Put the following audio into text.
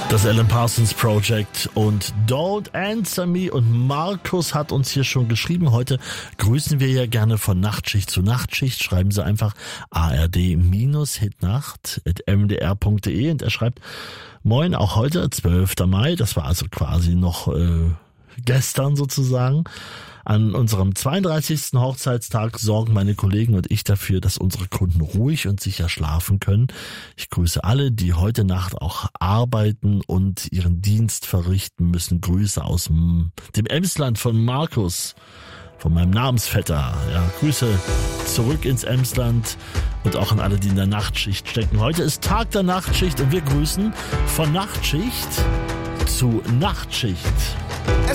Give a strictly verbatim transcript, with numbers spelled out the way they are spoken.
Das Alan Parsons Project und Don't Answer Me, und Markus hat uns hier schon geschrieben, heute grüßen wir ja gerne von Nachtschicht zu Nachtschicht. Schreiben Sie einfach a r d hitnacht at m d r punkt d e, und er schreibt: Moin, auch heute zwölfter Mai, das war also quasi noch äh, gestern sozusagen. An unserem zweiunddreißigsten Hochzeitstag sorgen meine Kollegen und ich dafür, dass unsere Kunden ruhig und sicher schlafen können. Ich grüße alle, die heute Nacht auch arbeiten und ihren Dienst verrichten müssen. Grüße aus dem Emsland von Markus, von meinem Namensvetter. Ja, Grüße zurück ins Emsland und auch an alle, die in der Nachtschicht stecken. Heute ist Tag der Nachtschicht und wir grüßen von Nachtschicht zu Nachtschicht. Es